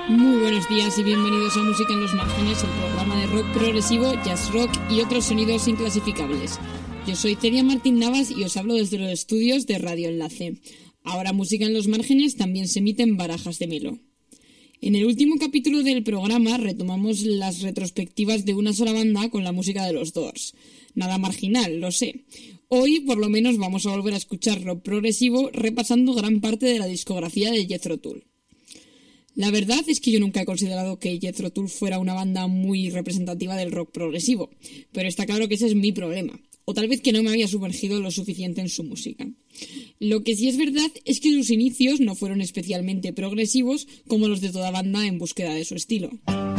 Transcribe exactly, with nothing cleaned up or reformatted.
Muy buenos días y bienvenidos a Música en los Márgenes, el programa de rock progresivo, jazz rock y otros sonidos inclasificables. Yo soy Celia Martín Navas y os hablo desde los estudios de Radio Enlace. Ahora Música en los Márgenes también se emite en Barajas de Melo. En el último capítulo del programa retomamos las retrospectivas de una sola banda con la música de los Doors. Nada marginal, lo sé. Hoy, por lo menos, vamos a volver a escuchar rock progresivo repasando gran parte de la discografía de Jethro Tull. La verdad es que yo nunca he considerado que Jethro Tull fuera una banda muy representativa del rock progresivo, pero está claro que ese es mi problema, o tal vez que no me había sumergido lo suficiente en su música. Lo que sí es verdad es que sus inicios no fueron especialmente progresivos como los de toda banda en búsqueda de su estilo.